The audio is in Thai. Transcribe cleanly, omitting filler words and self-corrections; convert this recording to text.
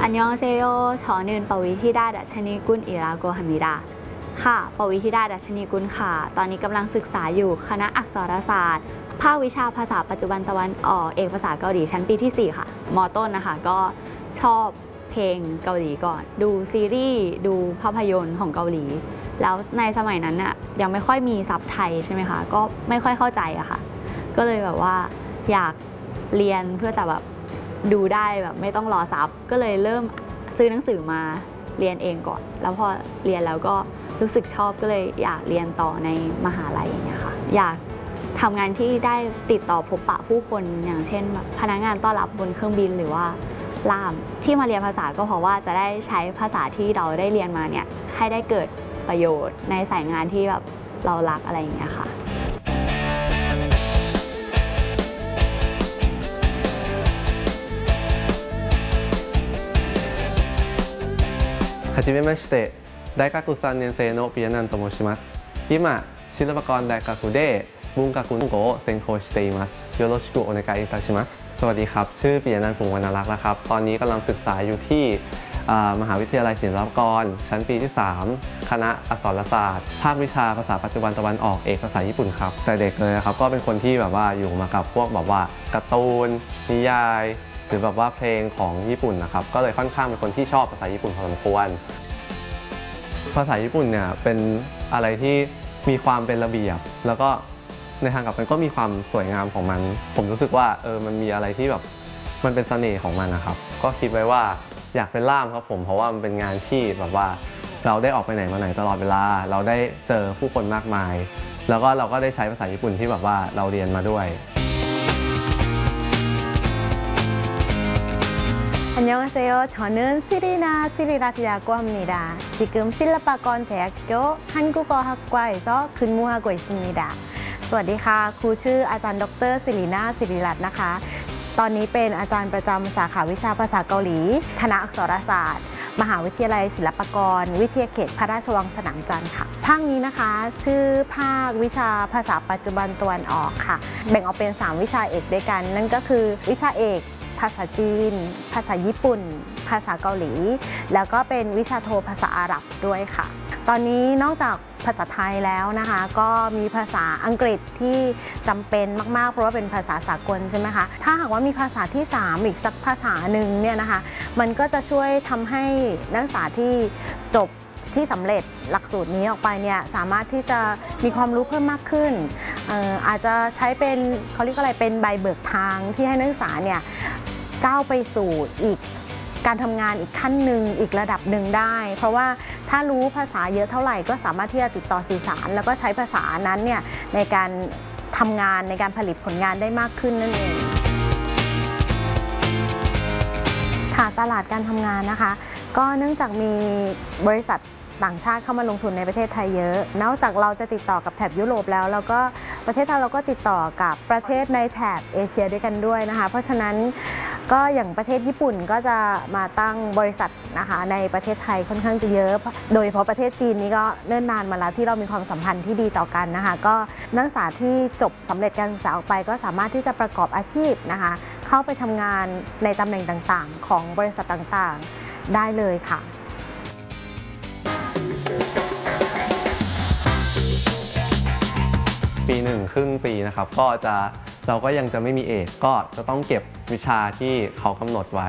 อันยองเซโยชอนึนปวิธิดาดัชนีกุลอิราโกฮามิดาค่ะปวิธิดาดัชนีกุลค่ะตอนนี้กำลังศึกษาอยู่คณะอักษรศาสตร์ภาควิชาภาษาปัจจุบันตะวันออกเอกภาษาเกาหลีชั้นปีที่4ค่ะม.ต้นนะคะก็ชอบเพลงเกาหลีก่อนดูซีรีส์ดูภาพยนตร์ของเกาหลีแล้วในสมัยนั้นน่ะยังไม่ค่อยมีซับไทยใช่ไหมคะก็ไม่ค่อยเข้าใจอะค่ะก็เลยแบบว่าอยากเรียนเพื่อจะแบบดูได้แบบไม่ต้องรอซับก็เลยเริ่มซื้อหนังสือมาเรียนเองก่อนแล้วพอเรียนแล้วก็รู้สึกชอบก็เลยอยากเรียนต่อในมหาลัยอย่างเงี้ยค่ะอยากทำงานที่ได้ติดต่อพบปะผู้คนอย่างเช่นพนักงานต้อนรับบนเครื่องบินหรือว่าล่ามที่มาเรียนภาษาก็เพราะว่าจะได้ใช้ภาษาที่เราได้เรียนมาเนี่ยให้ได้เกิดประโยชน์ในสายงานที่แบบเรารักอะไรอย่างเงี้ยค่ะはじめまして、大学3年生のピアナンと申します。今、シルバコン大学で文学語を専攻しています。よろしくお願いいたします。สวัสดีครับชื่อปิยนันท์ พงษ์วรรณรักษ์นะครับตอนนี้กำลังศึกษาอยู่ที่มหาวิทยาลัยศิลปากรชั้นปีที่3คณะอักษรศาสตร์ภาควิชาภาษาปัจจุบันตะวันออกเอกภาษาญี่ปุ่นครับแต่เด็กเลยครับก็เป็นคนที่แบบว่าอยู่มากับพวกแบบว่าการ์ตูนนิยายหรือแบบว่าเพลงของญี่ปุ่นนะครับก็เลยค่อนข้างเป็นคนที่ชอบภาษาญี่ปุ่นพอสมควรภาษาญี่ปุ่นเนี่ยเป็นอะไรที่มีความเป็นระเบียบแล้วก็ในทางกลับกันก็มีความสวยงามของมันผมรู้สึกว่ามันมีอะไรที่แบบมันเป็นเสน่ห์ของมันนะครับก็คิดไว้ว่าอยากเป็นล่ามครับผมเพราะว่ามันเป็นงานที่แบบว่าเราได้ออกไปไหนมาไหนตลอดเวลาเราได้เจอผู้คนมากมายแล้วก็เราก็ได้ใช้ภาษาญี่ปุ่นที่แบบว่าเราเรียนมาด้วย 안녕하세요. 저는 시리나라고 합니다. 지금 실라파건 대학교 한국어학과에서 근무하고 있습니다. สวัสดีค่ะครูชื่ออาจารย์ดร.ศิรินาศิริรัตน์นะคะตอนนี้เป็นอาจารย์ประจำสาขาวิชาภาษาเกาหลีคณะอักษรศาสตร์มหาวิทยาลัยศิลปากรวิทยาเขตพระราชวังสนามจันทร์ค่ะภาคนี้นะคะชื่อภาควิชาภาษาปัจจุบันตะวันออกค่ะแบ่งออกเป็น3วิชาเอกด้วยกันนั่นก็คือวิชาเอกภาษาจีนภาษาญี่ปุ่นภาษาเกาหลีแล้วก็เป็นวิชาโทภาษาอาหรับด้วยค่ะตอนนี้นอกจากภาษาไทยแล้วนะคะก็มีภาษาอังกฤษที่จำเป็นมากๆเพราะว่าเป็นภาษาสากลใช่ไหมคะถ้าหากว่ามีภาษาที่3อีกสักภาษาหนึ่งเนี่ยนะคะมันก็จะช่วยทำให้นักศึกษาที่จบที่สำเร็จหลักสูตรนี้ออกไปเนี่ยสามารถที่จะมีความรู้เพิ่มมากขึ้นอาจจะใช้เป็นเขาเรียกอะไรเป็นใบเบิกทางที่ให้นักศึกษาเนี่ยก้าวไปสู่อีกการทำงานอีกขั้นหนึ่งอีกระดับหนึ่งได้เพราะว่าถ้ารู้ภาษาเยอะเท่าไหร่ก็สามารถที่จะติดต่อสื่อสารแล้วก็ใช้ภาษานั้นเนี่ยในการทำงานในการผลิตผลงานได้มากขึ้นนั่นเองค่ะตลาดการทำงานนะคะก็เนื่องจากมีบริษัทต่างชาติเข้ามาลงทุนในประเทศไทยเยอะนอกจากเราจะติดต่อกับแถบยุโรปแล้วก็ประเทศไทยเราก็ติดต่อกับประเทศในแถบเอเชียด้วยกันด้วยนะคะเพราะฉะนั้นก็อย่างประเทศญี่ปุ่นก็จะมาตั้งบริษัทนะคะในประเทศไทยค่อนข้างจะเยอะโดยเฉพาะประเทศจีนนี้ก็เนิ่นนานมาแล้วที่เรามีความสัมพันธ์ที่ดีต่อกันนะคะก็นักศึกษาที่จบสำเร็จการศึกษาออกไปก็สามารถที่จะประกอบอาชีพนะคะเข้าไปทำงานในตำแหน่งต่างๆของบริษัทต่างๆได้เลยค่ะปี1ครึ่งปีนะครับเราก็ยังจะไม่มีเอกก็จะต้องเก็บวิชาที่เขากำหนดไว้